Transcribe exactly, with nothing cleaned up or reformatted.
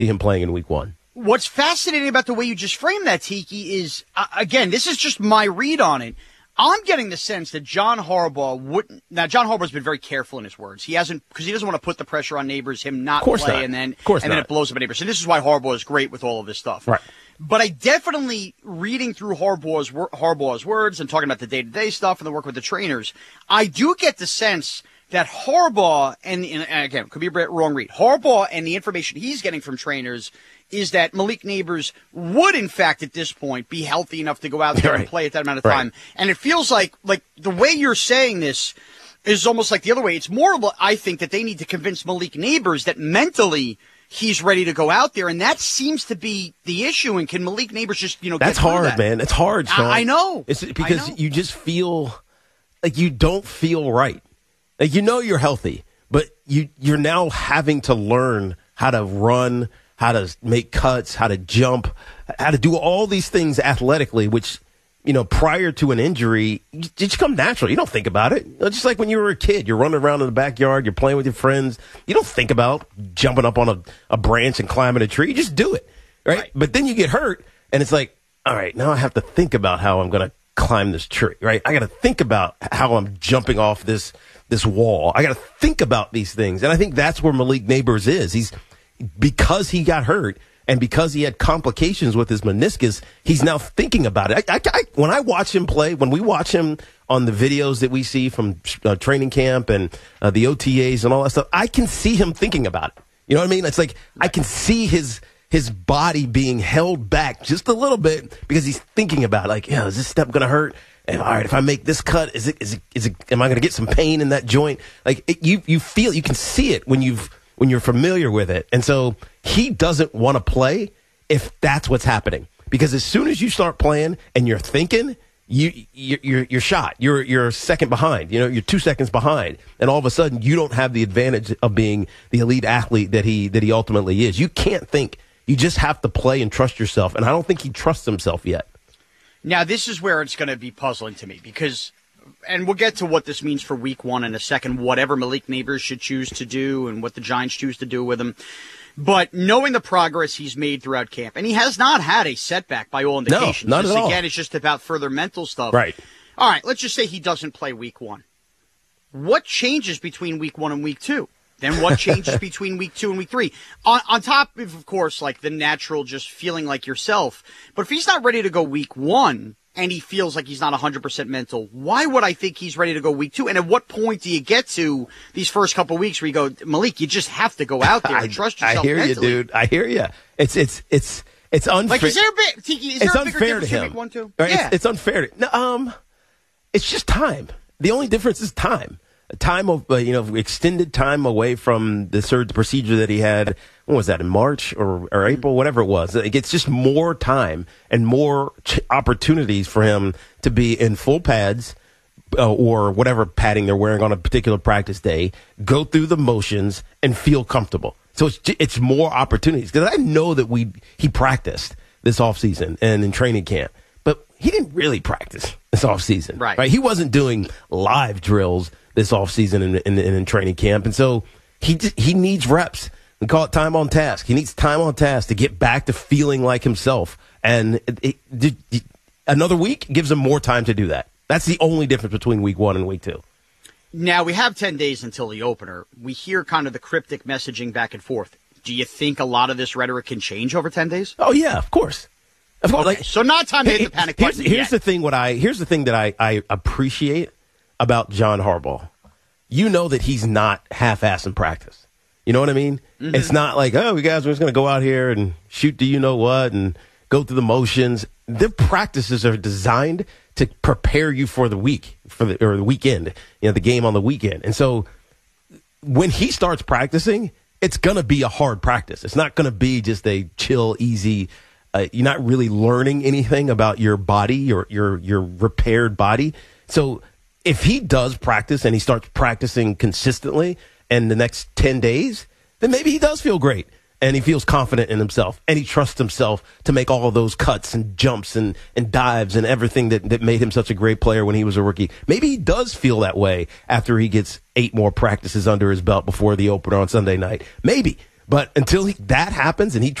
see him playing in week one. What's fascinating about the way you just framed that, Tiki, is, uh, again, this is just my read on it. I'm getting the sense that John Harbaugh wouldn't. Now, John Harbaugh's been very careful in his words. He hasn't, because he doesn't want to put the pressure on Neighbors, him not play, not. and then of course and not. then it blows up at Neighbors. And this is why Harbaugh is great with all of this stuff. Right. But I definitely, reading through Harbaugh's Harbaugh's words and talking about the day-to-day stuff and the work with the trainers, I do get the sense that Harbaugh, and, and again, could be a wrong read, Harbaugh and the information he's getting from trainers is that Malik Neighbors would, in fact, at this point, be healthy enough to go out there right. and play at that amount of right. time. And it feels like, like the way you're saying this is almost like the other way. It's more of, I think, that they need to convince Malik Neighbors that mentally he's ready to go out there, and that seems to be the issue. And can Malik Neighbors just, you know, That's get through hard, that? man. It's hard, Sean. I, I know. It's because I know. you just feel like you don't feel right. Like, you know you're healthy, but you, you're now having to learn how to run, how to make cuts, how to jump, how to do all these things athletically, which, you know, prior to an injury, you just come natural. You don't think about it. Just like when you were a kid, you're running around in the backyard, you're playing with your friends. You don't think about jumping up on a, a branch and climbing a tree. You just do it, right? right? But then you get hurt, and it's like, all right, now I have to think about how I'm going to climb this tree, right? I got to think about how I'm jumping off this this wall. I got to think about these things. And I think that's where Malik Neighbors is. He's because he got hurt and because he had complications with his meniscus, he's now thinking about it. I, I, I, when I watch him play, when we watch him on the videos that we see from uh, training camp and uh, the O T As and all that stuff, I can see him thinking about it. You know what I mean? It's like I can see his his body being held back just a little bit because he's thinking about it. Like, yeah, is this step going to hurt? And, all right, if I make this cut, is it is it is it? Am I going to get some pain in that joint? Like it, you you feel, you can see it when you've when you're familiar with it. And so he doesn't want to play if that's what's happening, because as soon as you start playing and you're thinking, you you're you're shot. You're you're a second behind. You know, you're two seconds behind, and all of a sudden you don't have the advantage of being the elite athlete that he that he ultimately is. You can't think. You just have to play and trust yourself. And I don't think he trusts himself yet. Now, this is where it's going to be puzzling to me because, and we'll get to what this means for week one in a second, whatever Malik Neighbors should choose to do and what the Giants choose to do with him. But knowing the progress he's made throughout camp, and he has not had a setback by all indications. No, not this, at all. Again, it's just about further mental stuff. Right. All right, let's just say he doesn't play week one. What changes between week one and week two? Then what changes between week two and week three? On, on top of, of course, like the natural just feeling like yourself. But if he's not ready to go week one and he feels like he's not one hundred percent mental, why would I think he's ready to go week two? And at what point do you get to these first couple of weeks where you go, Malik, you just have to go out there and trust yourself I hear mentally. you, dude. I hear you. It's it's it's it's unfair. Like, is there a bit, Tiki, is it's there a bigger unfair difference to him. between week one, two? Right? Yeah. It's, it's unfair. To, no, um, it's just time. The only difference is time. Time of, uh, you know, extended time away from the surgery procedure that he had. When was that, in March or, or April, whatever it was? It gets just more time and more ch- opportunities for him to be in full pads uh, or whatever padding they're wearing on a particular practice day, go through the motions and feel comfortable. So it's it's more opportunities, because I know that we he practiced this offseason and in training camp, but he didn't really practice this offseason. Right. Right. He wasn't doing live drills this offseason in, in, in, in training camp. And so he just, he needs reps. We call it time on task. He needs time on task to get back to feeling like himself. And it, it, it, it, another week gives him more time to do that. That's the only difference between week one and week two. Now, we have ten days until the opener. We hear kind of the cryptic messaging back and forth. Do you think a lot of this rhetoric can change over ten days? Oh, yeah, of course. Of course. Okay, Like, so not time to hit the panic here's, button here's yet. the thing. What I here's the thing that I, I appreciate about John Harbaugh. You know that he's not half-assed in practice. You know what I mean? Mm-hmm. It's not like, oh, we guys are just going to go out here and shoot do you know what and go through the motions. Their practices are designed to prepare you for the week, for the or the weekend, you know, the game on the weekend. And so when he starts practicing, it's going to be a hard practice. It's not going to be just a chill, easy. Uh, you're not really learning anything about your body, your your your repaired body. So if he does practice and he starts practicing consistently in the next ten days, then maybe he does feel great and he feels confident in himself and he trusts himself to make all of those cuts and jumps and, and dives and everything that, that made him such a great player when he was a rookie. Maybe he does feel that way after he gets eight more practices under his belt before the opener on Sunday night. Maybe. But until he, that happens and he